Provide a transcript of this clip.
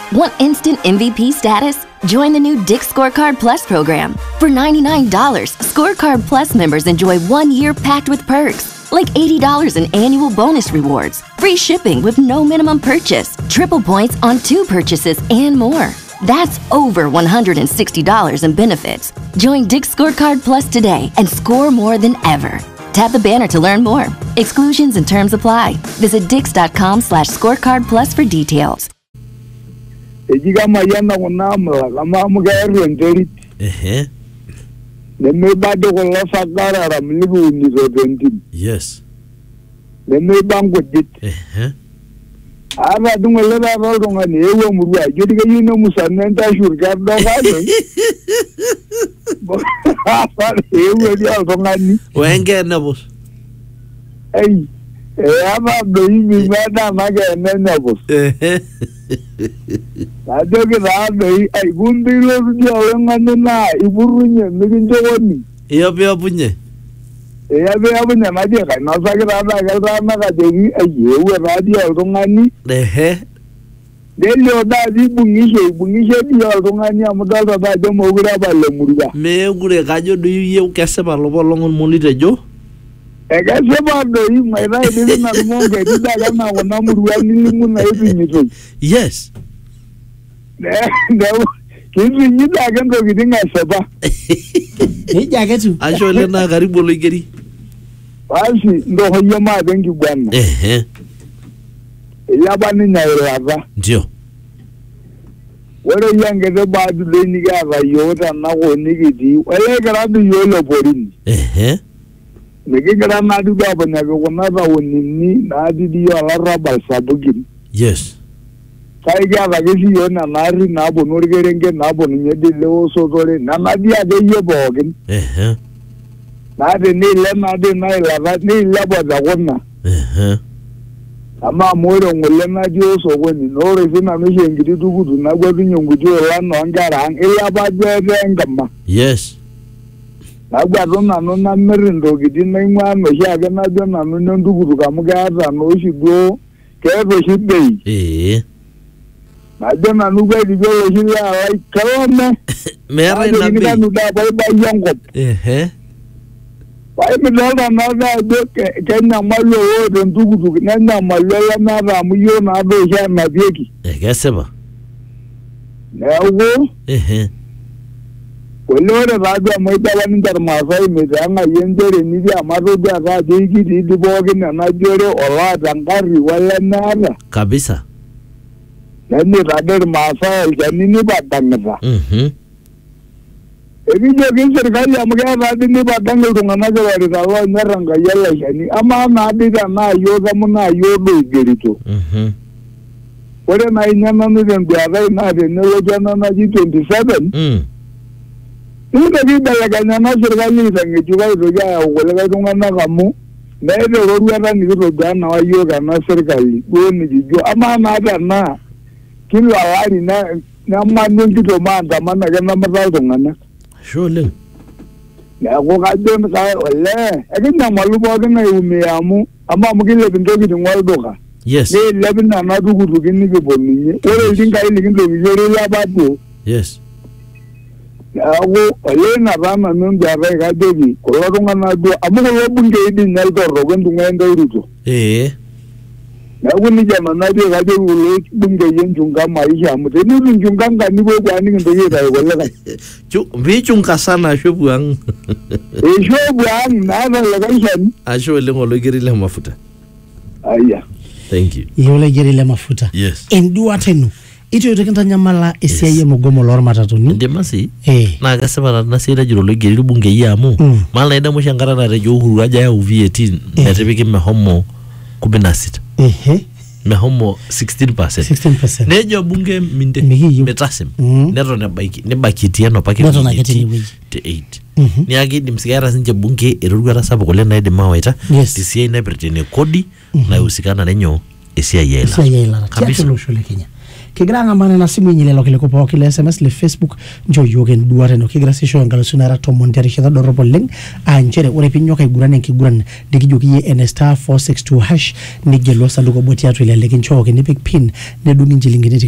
Want instant MVP status? Join the new Dick's Scorecard Plus program. For $99, Scorecard Plus members enjoy 1 year packed with perks, like $80 in annual bonus rewards, free shipping with no minimum purchase, triple points on 2 purchases, and more. That's over $160 in benefits. Join Dick's Scorecard Plus today and score more than ever. Tap the banner to learn more. Exclusions and terms apply. Visit dix.com/scorecardplus for details. Ejiga mayana kunamla kama mugairu nderi. Neme bado kola sakara ramligu ni zotentin. Yes. Neme bango dit. Aba dungole ba rolonga ni ewo murwa jodiga yino musanenta shurga dogale. Aba ewo dia dongani. Wenge nabos. Ei. Aba doimi bada maga nabos. Adoge rabe ai gundilo dia ngana iburunye miginjoni. Iyo bunye. Yabe abunya maje kai na sagira da na ka dewi ayewe radio rongani delio da di bungishe dia rongani amudala ba jo mogura ba lemurga me gure ka jo du ye kesse ba lo bolongon monite jo ega se ba do yi mai ra di na mo ge di da na wona murwa ni mun na yi ni to yes ne kinzi ni da ga ndo gidinga seba jagetu ashole na karibu lo igeri basi ndo hoye ma bengi bwana yabani nyairava ndio wore yangede badu leni ga yota na ko nigidi wele gradu yolo porini nigi gra na du ga banya ko na ba wonini na didi yo ala rabal sabugin yes sai ga ba gisi yo na nari na bo norgerenge na bo nyedi lewo so dole na dia de yebogin na de ni le na de na la ni la bo da wonna ama moro ngole na jo so woni no re fina me ngidi dugudu na gwabi nyungujo la no ngara an ila ba je ngama yes na gwa na no na merindo gidi na nwa me sha ga na jo na no dugudu ka mu ga ra no shigo ke be shibei na jo na nu gwa di jo shi la ai kalona mere na be nu da ba yango why me no na da do ke na malo o de dugudu na malo na ra mu yo na do sha na bieki geseba na wo Olore raja moita wani dar masai me danga yendere ni dia maro dia ga digi di bogi na jore ola dangari wala nara kabisa nani radar masai jani ni badanga ebi jogi serikali amga radi ni badanga tungana jawari dawa nyaranga yalla jani ama na diga na yo zamuna yo do gerito ore na inyama ni ndia na de no jana na ji 27 Ina vida la gana serikali sange juga roja wala tungana kamu na ile roja ni roja na wayo gana serikali go ni jijo ama na da na kilo awari na manu kito manda mana gana mata tungana shole na go ka don ka wala akina malubo gana yumiamu ama mukile bindogi tungwal doka yes ni lebina na dugu dugini ke bonni ore dinga ile kindo yore la babo yes awo olena bana nunja ga dogi kolorunga na do amugo bunge idi naldo rogondu ngenda uruto na wuni jama na de ga de wule bunge yenjunga maisha mute ni njunga ngani bo kwani ndo yeda wala bi chunga sana shobuang shobuang na na la gaishan asho le ngolo girile mafuta aya thank you yole girile mafuta yes endu atenu ito yotekenta nyamala esiaye mugomo lor matatuni ndemasi na gasema na sira jiro lo geri bunge yamu mala ida mo shangara na rejo huru aja ya UV18 na tebeke mehomo 16 mehomo 16% nejo bunge minde metasem neto ne bakitia no paketi neto na getini wi 8 ni agi dimsigara sinje bunge erugara sabo kole na ide mawaita tisia ina pertene kodi na usikana nenyo esiaye la kabisa lo shole Kenya kigranga mana na simu nyile lokile ko kile SMS le Facebook njo yogen duare no kigra se show ngalo sunara to monteri shada do roboleng anjere ore pinyo kay gurane ki guran de joki ye *462# ni gelo sanduko boti atu ile lekin choke ni big pin ne dungi njilingine